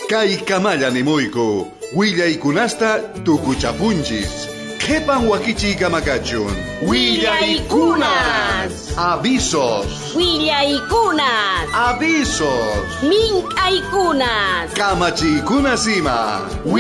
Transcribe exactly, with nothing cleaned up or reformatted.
Kaikamaya nimuyku, willaykunasta tukuchapunchis. Kepan wakichi kamakachun. Willaykunas. Avisos. Willaykunas. Avisos. Mink'aykunas. Kamachikunas ima.